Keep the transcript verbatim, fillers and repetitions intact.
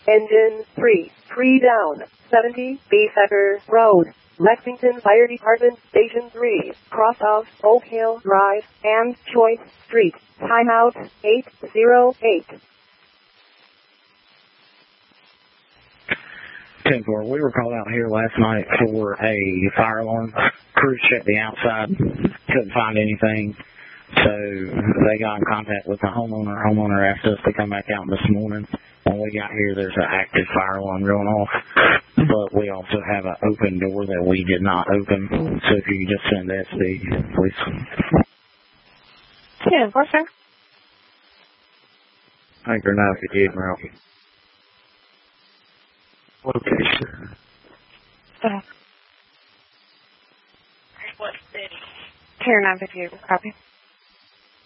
Engine three, three down, seventy, Beefecker Road, Lexington Fire Department, Station three, cross of Oak Hill Drive and Choice Street. Timeout eight zero eight. ten four, we were called out here last night for a fire alarm. Crews checked the outside, couldn't find anything. So they got in contact with the homeowner. Homeowner asked us to come back out this morning. When we got here, there's an active fire alarm going off. But we also have an open door that we did not open. So if you could just send S D, please. ten four, sir. Anchor nine fifty-eight, Merrill. Location. Uh, Carrier nine fifty-eight, copy.